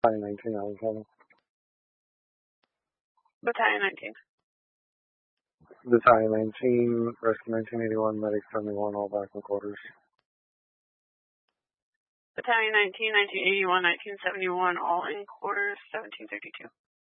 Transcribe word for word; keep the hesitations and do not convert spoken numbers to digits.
Battalion nineteen, ninety-seven. Battalion nineteen. Battalion nineteen, Rescue nineteen eighty-one, Medic seventy-one, all back in quarters. Battalion nineteen, nineteen eighty-one, nineteen seventy-one, all in quarters, seventeen thirty-two.